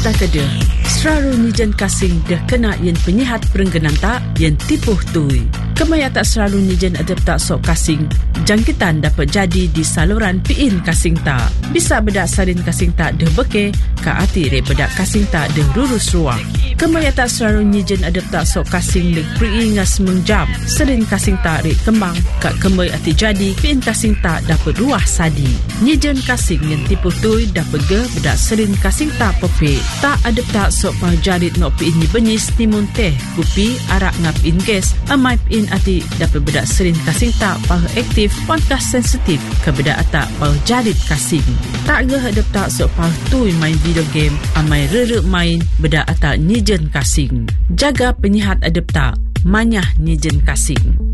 tak keda. Seraru nijen kasing dah kena yen penyihat perenggenan tak yen tipuh tui. Kemaya tak selalu nijen adap tak sok kasing. Jangkitan dapat jadi di saluran piin kasing tak. Bisa bedak salin kasing tak dah beke, ka ati re bedak kasing tak dah rurus ruang. Kemaya tak selalu nijen adap tak sok kasing leg peringas mengjam. Salin kasing tak re kembang, ka kemay ati jadi piin kasing tak dapat ruah sadi. Nijen kasing yang tipuh tui dapat ge bedak salin kasing tak pepe. Tak adap tak sok pajarit no piin ni benis timun teh, kupi, arak ngap in gas, amai piin ati dapat bedak serin kasing tak pah aktif podcast sensitif ke bedak atak pah jarit kasing. Tak ge hadap tak sok pah tui main video game amai rere main bedak atak nijen kasing. Jaga penyihat adap tak manyah nijen kasing.